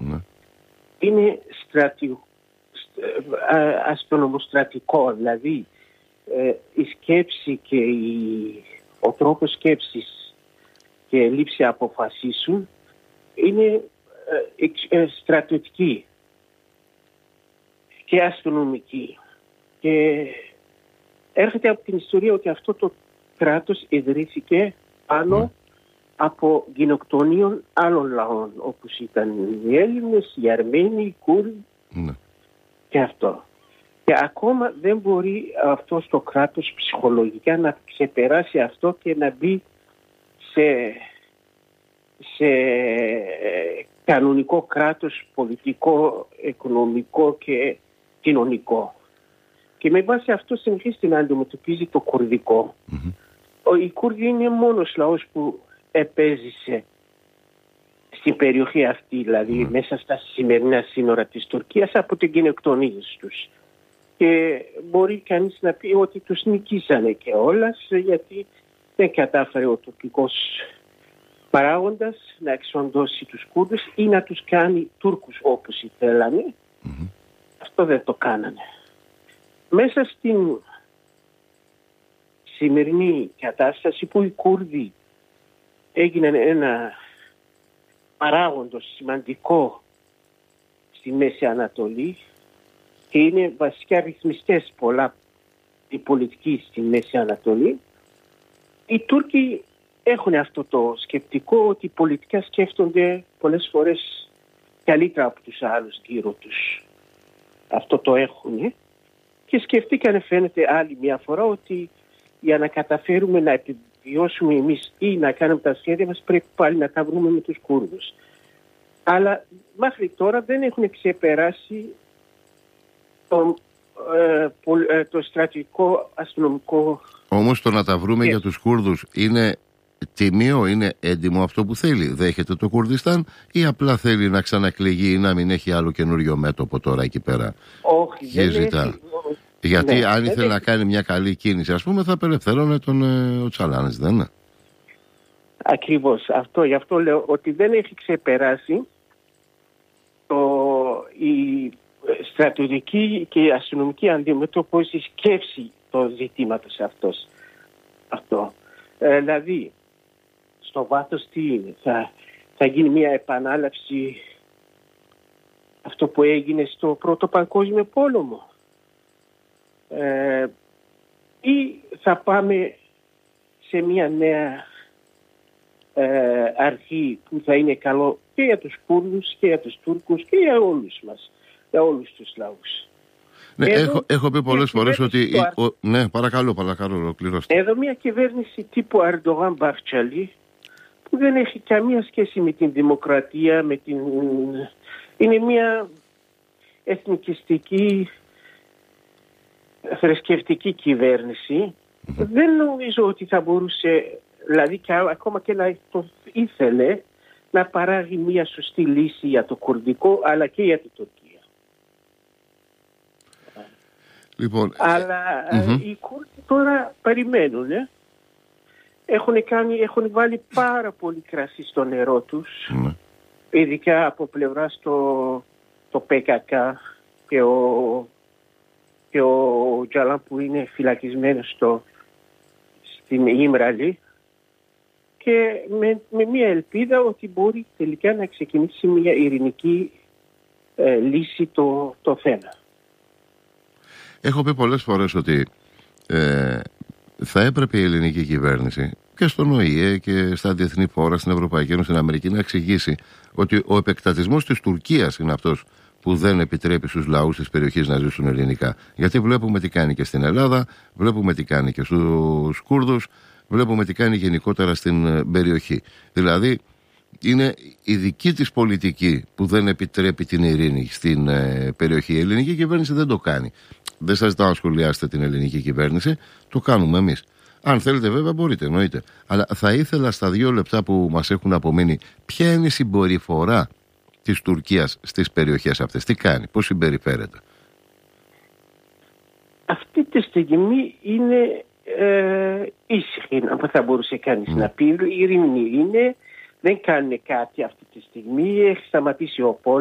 είναι αστρονομοστρατικό, δηλαδή η σκέψη και ο τρόπος σκέψης και λήψη αποφασίσεων είναι στρατιωτική και αστυνομική, και έρχεται από την ιστορία ότι αυτό το κράτος ιδρύθηκε πάνω από γενοκτονίων άλλων λαών, όπως ήταν οι Έλληνες, οι Αρμένοι, οι Κούρδοι και αυτό. Και ακόμα δεν μπορεί αυτό το κράτος ψυχολογικά να ξεπεράσει αυτό και να μπει σε κανονικό κράτος, πολιτικό, οικονομικό και κοινωνικό. Και με βάση αυτό συνεχίζει να αντιμετωπίζει το κουρδικό. Οι Κούρδοι είναι μόνος λαός που επέζησε στην περιοχή αυτή, δηλαδή μέσα στα σημερινά σύνορα της Τουρκίας, από την γενοκτονία τους. Και μπορεί κανείς να πει ότι τους νικήσανε και όλας, γιατί δεν κατάφερε ο τουρκικός παράγοντας να εξοντώσει τους Κούρδους ή να τους κάνει Τούρκους όπως ήθελανε. Αυτό δεν το κάνανε. Μέσα στην σημερινή κατάσταση που οι Κούρδοι έγιναν ένα παράγοντος σημαντικό στη Μέση Ανατολή και είναι βασικά ρυθμιστές πολλά η πολιτική στη Μέση Ανατολή, οι Τούρκοι έχουν αυτό το σκεπτικό ότι πολιτικά σκέφτονται πολλές φορές καλύτερα από τους άλλους γύρω τους. Αυτό το έχουν και σκεφτήκανε, φαίνεται άλλη μια φορά, ότι για να καταφέρουμε να επιβιώσουμε εμείς ή να κάνουμε τα σχέδια μας πρέπει πάλι να τα βρούμε με τους Κούρδους. Αλλά μέχρι τώρα δεν έχουν ξεπεράσει το στρατηγικό αστυνομικό. Όμως το να τα βρούμε για τους Κούρδους είναι τιμίο, είναι έντιμο αυτό που θέλει? Δέχεται το Κουρδιστάν ή απλά θέλει να ξανακλεγεί ή να μην έχει άλλο καινούριο μέτωπο τώρα εκεί πέρα? Όχι, δεν ζητά. Γιατί αν ήθελε να κάνει μια καλή κίνηση, ας πούμε, θα απελευθέρωνε τον Οτσαλάνης, δεν είναι? Ακριβώς αυτό. Γι' αυτό λέω ότι δεν έχει ξεπεράσει η στρατιωτική και η αστυνομική αντιμετώπιση σκέψη των ζητήματος αυτό. Δηλαδή, στο βάθος τι είναι? Θα γίνει μια επανάληψη αυτό που έγινε στο Πρώτο Παγκόσμιο Πόλεμο, ή θα πάμε σε μια νέα αρχή που θα είναι καλό και για τους Κούρδους και για τους Τούρκους και για όλους μας, για όλους τους λαούς. Ναι, έχω πει πολλές φορές ότι... Ναι, παρακαλώ, ολοκληρώστε. Εδώ μια κυβέρνηση τύπου Ερντογάν Μπαχτσαλή, που δεν έχει καμία σχέση με την δημοκρατία, είναι μια εθνικιστική, θρησκευτική κυβέρνηση. Δεν νομίζω ότι θα μπορούσε, δηλαδή και ακόμα και να το ήθελε, να παράγει μια σωστή λύση για το κουρδικό αλλά και για την Τουρκία. Λοιπόν, αλλά οι Κούρδοι τώρα περιμένουν. Έχουν βάλει πάρα πολύ κρασί στο νερό τους, ειδικά από πλευράς το ΠΚΚ και ο Τζαλάν που είναι φυλακισμένος στην Ήμραλη, και με μια ελπίδα ότι μπορεί τελικά να ξεκινήσει μια ειρηνική λύση το θέμα. Έχω πει πολλές φορές ότι θα έπρεπε η ελληνική κυβέρνηση και στον ΟΗΕ και στα διεθνή φόρα, στην Ευρωπαϊκή Ένωση, στην Αμερική, να εξηγήσει ότι ο επεκτατισμός της Τουρκίας είναι αυτός που δεν επιτρέπει στους λαούς της περιοχής να ζήσουν ελληνικά. Γιατί βλέπουμε τι κάνει και στην Ελλάδα, βλέπουμε τι κάνει και στους Κούρδους, βλέπουμε τι κάνει γενικότερα στην περιοχή. Δηλαδή είναι η δική της πολιτική που δεν επιτρέπει την ειρήνη στην περιοχή. Η ελληνική κυβέρνηση δεν το κάνει. Δεν σας ζητάω να σχολιάσετε την ελληνική κυβέρνηση, το κάνουμε εμείς. Αν θέλετε βέβαια μπορείτε, εννοείται. Αλλά θα ήθελα στα 2 λεπτά που μας έχουν απομείνει, ποια είναι η συμπεριφορά της Τουρκίας στις περιοχές αυτές? Τι κάνει, πώς συμπεριφέρεται? Αυτή τη στιγμή είναι ήσυχη, αν θα μπορούσε κανείς να πει. Η ειρήνη είναι, δεν κάνουν κάτι αυτή τη στιγμή, έχει σταματήσει ο πόλεμος.